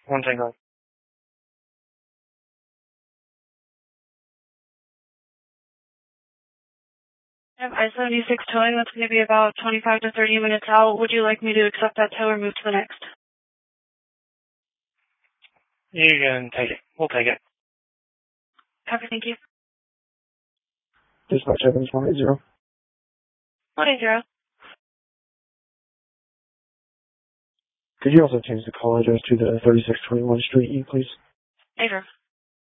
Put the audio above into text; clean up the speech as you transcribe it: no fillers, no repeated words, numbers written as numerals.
1 Tango. Yep, I-76 towing, that's going to be about 25 to 30 minutes out. Would you like me to accept that tow or move to the next? You can take it. We'll take it. Copy, thank you. Dispatch Evans 180. 180. Could you also change the call address to the 3621 Street E, please? Later.